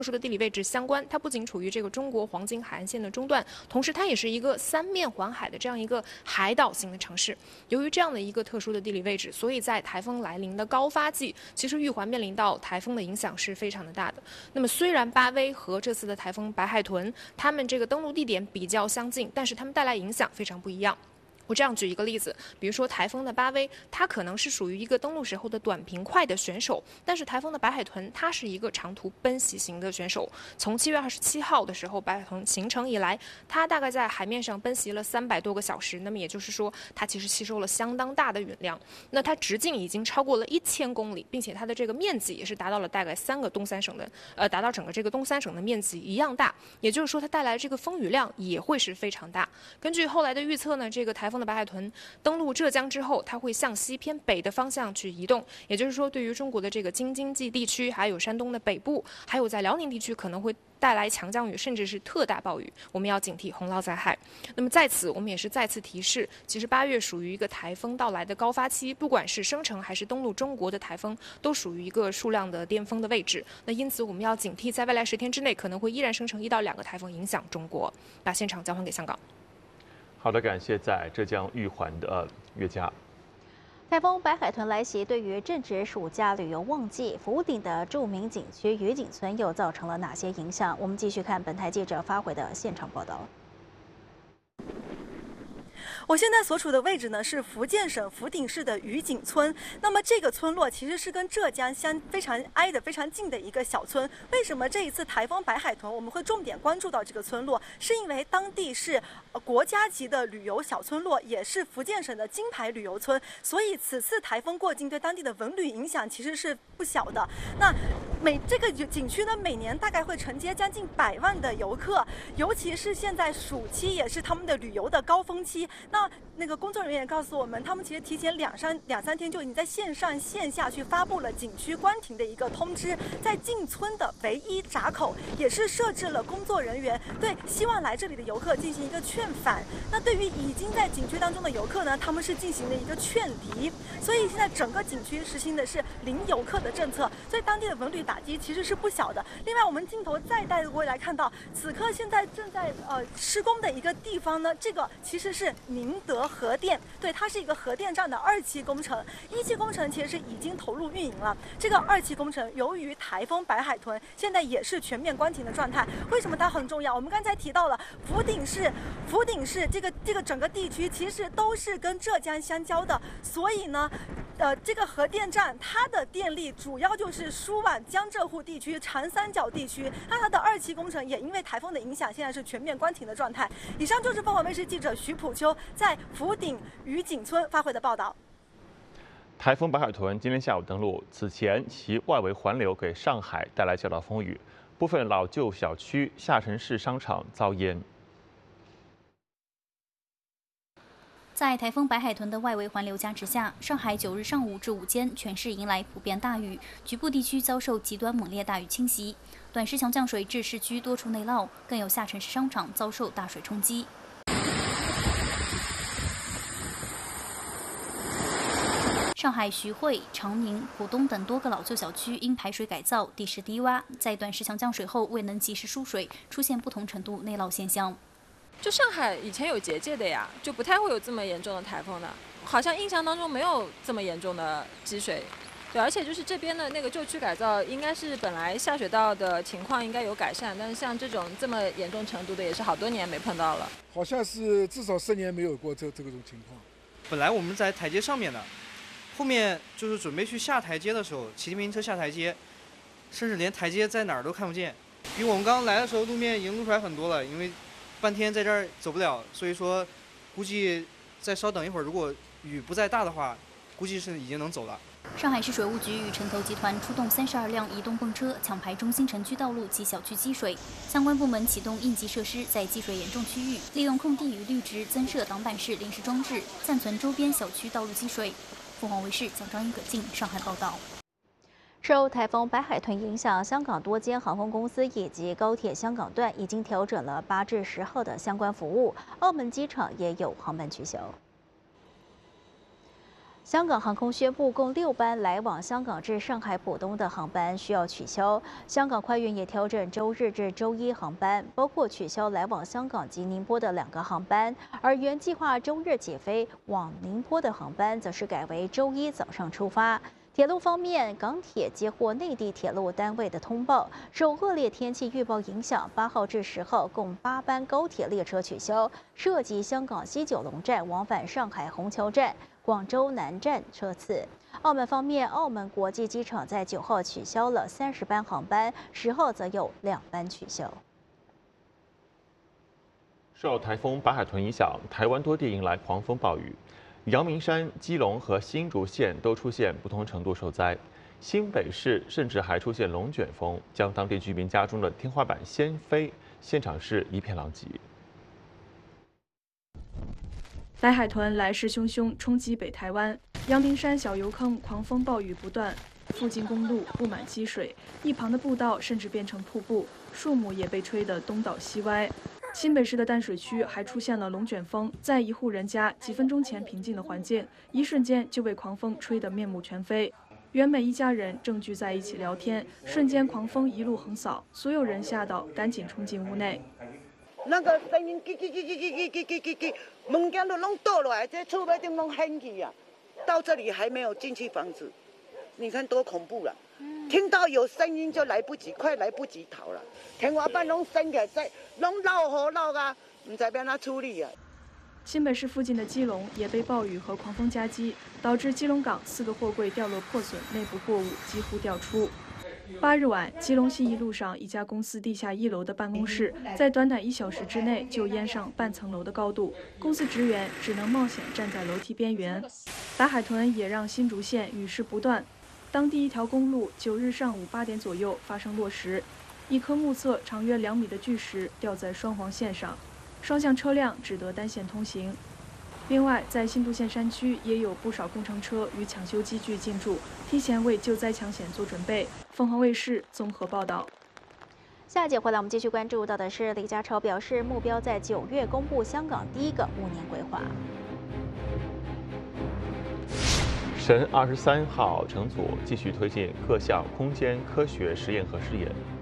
殊的地理位置相关，它不仅处于这个中国黄金海岸线的中段，同时它也是一个三面环海的这样一个海岛型的城市。由于这样的一个特殊的地理位置，所以在台风来临的高发季，其实玉环面临到台风的影响是非常的大的。那么虽然巴威和这次的台风白海豚，它们这个登陆地点比较相近，但是它们带来影响非常不一样。我这样举一个例子，比如说台风的巴威，它可能是属于一个登陆时候的短平快的选手，但是台风的白海豚，它是一个长途奔袭型的选手。从7月27号的时候，白海豚形成以来，它大概在海面上奔袭了300多个小时，那么也就是说，它其实吸收了相当大的雨量。那它直径已经超过了1000公里，并且它的这个面积也是达到了大概3个东三省的，达到整个这个东三省的面积一样大。也就是说，它带来这个风雨量也会是非常大。根据后来的预测呢，这个台风的白海豚登陆浙江之后，它会向西偏北的方向去移动，也就是说，对于中国的这个京津冀地区，还有山东的北部，还有在辽宁地区可能会带来强降雨，甚至是特大暴雨，我们要警惕洪涝灾害。那么在此，我们也是再次提示，其实8月属于一个台风到来的高发期，不管是生成还是登陆中国的台风，都属于一个数量的巅峰的位置。那因此，我们要警惕，在未来10天之内，可能会依然生成1到2个台风影响中国。把现场交还给香港。 好的，感谢在浙江玉环的岳佳。 台风白海豚来袭，对于正值暑假旅游旺季，福鼎的著名景区渔景村又造成了哪些影响？我们继续看本台记者发回的现场报道。 我现在所处的位置呢是福建省福鼎市的渔景村。那么这个村落其实是跟浙江非常挨得非常近的一个小村。为什么这一次台风白海豚我们会重点关注到这个村落？是因为当地是国家级的旅游小村落，也是福建省的金牌旅游村，所以此次台风过境对当地的文旅影响其实是不小的。那这个景区呢，每年大概会承接将近100万的游客，尤其是现在暑期也是他们的旅游的高峰期。那个工作人员也告诉我们，他们其实提前两三天就已经在线上线下去发布了景区关停的一个通知，在进村的唯一闸口也是设置了工作人员，对希望来这里的游客进行一个劝返。那对于已经在景区当中的游客呢，他们是进行了一个劝离。所以现在整个景区实行的是零游客的政策，所以当地的文旅打击其实是不小的。另外，我们镜头再带过来看到，此刻现在正在施工的一个地方呢，这个其实是宁德核电，对，它是一个核电站的2期工程，1期工程其实是已经投入运营了。这个2期工程由于台风白海豚，现在也是全面关停的状态。为什么它很重要？我们刚才提到了福鼎市这个整个地区其实都是跟浙江相交的，所以呢，这个核电站它的电力主要就是输往江浙沪地区、长三角地区。那它的2期工程也因为台风的影响，现在是全面关停的状态。以上就是凤凰卫视记者徐普秋在福鼎渔景村发回的报道。 台风白海豚今天下午登陆，此前其外围环流给上海带来较大风雨，部分老旧小区、下沉式商场遭淹。 在台风白海豚的外围环流加持下，上海9日上午至午间全市迎来普遍大雨，局部地区遭受极端猛烈大雨侵袭，短时强降水致市区多处内涝，更有下沉式商场遭受大水冲击。上海徐汇、长宁、浦东等多个老旧小区因排水改造、地势低洼，在短时强降水后未能及时输水，出现不同程度内涝现象。 就上海以前有结界的呀，就不太会有这么严重的台风的，好像印象当中没有这么严重的积水。对，而且就是这边的那个旧区改造，应该是本来下水道的情况应该有改善，但是像这种这么严重程度的，也是好多年没碰到了。 好像是至少10年没有过这种情况。 本来我们在台阶上面的，后面就是准备去下台阶的时候，骑自行车下台阶，甚至连台阶在哪儿都看不见。比我们刚来的时候路面已经露出来很多了，因为半天在这儿走不了，所以说估计再稍等一会儿，如果雨不再大的话，估计是已经能走了。 上海市水务局与城投集团出动32辆移动泵车抢排中心城区道路及小区积水，相关部门启动应急设施，在积水严重区域利用空地与绿植增设挡板式临时装置，暂存周边小区道路积水。凤凰卫视蒋张英、葛静上海报道。 受台风白海豚影响，香港多间航空公司以及高铁香港段已经调整了8至10号的相关服务，澳门机场也有航班取消。 香港航空宣布，共6班来往香港至上海浦东的航班需要取消。香港快运也调整周日至周一航班，包括取消来往香港及宁波的2个航班，而原计划周日起飞往宁波的航班，则是改为周一早上出发。铁路方面，港铁接获内地铁路单位的通报，受恶劣天气预报影响，8号至10号共8班高铁列车取消，涉及香港西九龙站往返上海虹桥站、广州南站车次。澳门方面，澳门国际机场在9号取消了30班航班，10号则有2班取消。 受台风白海豚影响，台湾多地迎来狂风暴雨。阳明山、基隆和新竹县都出现不同程度受灾，新北市甚至还出现龙卷风，将当地居民家中的天花板掀飞，现场是一片狼藉。 白海豚来势汹汹，冲击北台湾，阳明山小油坑狂风暴雨不断，附近公路布满积水，一旁的步道甚至变成瀑布，树木也被吹得东倒西歪。新北市的淡水区还出现了龙卷风，在一户人家几分钟前平静的环境，一瞬间就被狂风吹得面目全非。原美一家人正聚在一起聊天，瞬间狂风一路横扫，所有人吓到赶紧冲进屋内。 那个声音，门间都弄倒来，这厝尾顶弄掀起啊！到这里还没有进去房子，你看多恐怖了！听到有声音就来不及，快来不及逃了。天花板拢升起来，拢漏雨漏啊，唔知要哪处理啊。 新北市附近的基隆也被暴雨和狂风夹击，导致基隆港4个货柜掉落破损，内部货物几乎掉出。8日晚，基隆信义路上一家公司地下1楼的办公室，在短短1小时之内就淹上半层楼的高度，公司职员只能冒险站在楼梯边缘。白海豚也让新竹县雨势不断，当地一条公路9日上午8点左右发生落石，一颗目测长约2米的巨石掉在双黄线上，双向车辆只得单线通行。另外，在新竹县山区也有不少工程车与抢修机具进驻，提前为救灾抢险做准备。凤凰卫视综合报道。 下一节回来，我们继续关注到的是李家超表示，目标在9月公布香港第1个5年规划。 神23号乘组继续推进各项空间科学实验和试验。